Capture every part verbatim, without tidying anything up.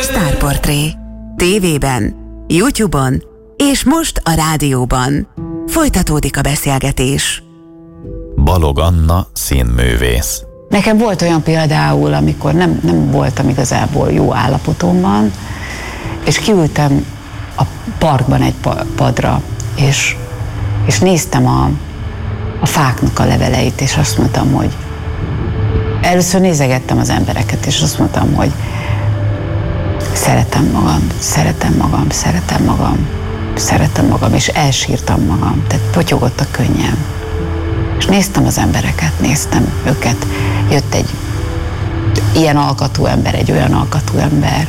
Sztárportré. Tévében, YouTube-on és most a rádióban. Folytatódik a beszélgetés. Balog Anna színművész. Nekem volt olyan például, amikor nem, nem voltam igazából jó állapotomban, és kiültem a parkban egy padra, és, és néztem a, a fáknak a leveleit, és azt mondtam, hogy először nézegettem az embereket, és azt mondtam, hogy szeretem magam, szeretem magam, szeretem magam, szeretem magam, és elsírtam magam, tehát potyogott a könnyem. És néztem az embereket, néztem őket, jött egy ilyen alkatú ember, egy olyan alkatú ember,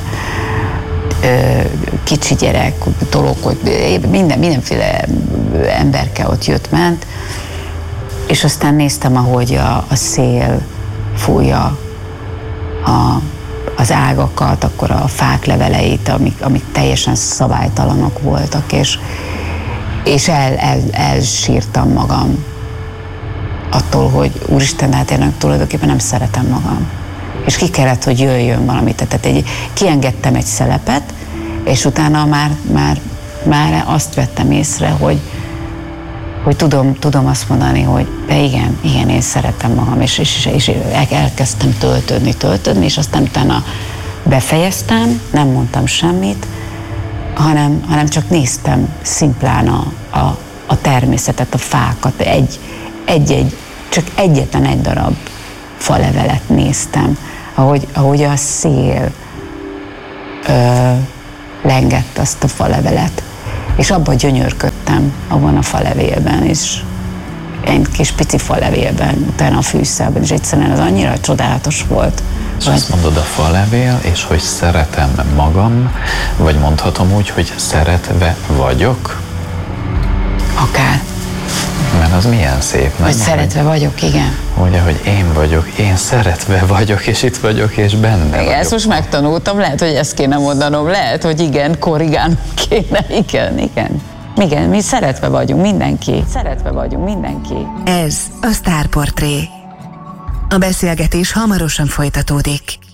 kicsi gyerek, tolókot, minden, mindenféle emberke ott jött-ment, és aztán néztem, ahogy a, a szél fújja a, az ágakat, akkor a fák leveleit, amik, amik teljesen szabálytalanok voltak, és, és el, el, elsírtam magam attól, hogy úristen, hát én tulajdonképpen nem szeretem magam. És ki kellett, hogy jöjjön valamit. Tehát egy, kiengedtem egy szelepet, és utána már, már, már azt vettem észre, hogy, hogy tudom, tudom azt mondani, hogy de igen, igen, én szeretem magam, és, és, és elkezdtem töltődni, töltődni, és aztán utána befejeztem, nem mondtam semmit, hanem, hanem csak néztem szimplán a, a, a természetet, a fákat, egy, egy-egy, csak egyetlen egy darab falevelet néztem, ahogy, ahogy a szél ö, lengett azt a falevelet, és abban gyönyörködtem, abban a falevélben, és egy kis pici falevélben, utána a fűszálban, és egyszerűen az annyira csodálatos volt. És vagy... azt mondod, a falevél, és hogy szeretem magam, vagy mondhatom úgy, hogy szeretve vagyok? Akár. Mert az milyen szép, nem? Hogy szeretve vagyok, igen. Ugye, hogy én vagyok, én szeretve vagyok, és itt vagyok, és benne igen, vagyok. Ezt most megtanultam, lehet, hogy ezt kéne mondanom, lehet, hogy igen, korrigálnom kéne, igen, igen. Igen, mi szeretve vagyunk, mindenki. Szeretve vagyunk, mindenki. Ez a Sztárportré. A beszélgetés hamarosan folytatódik.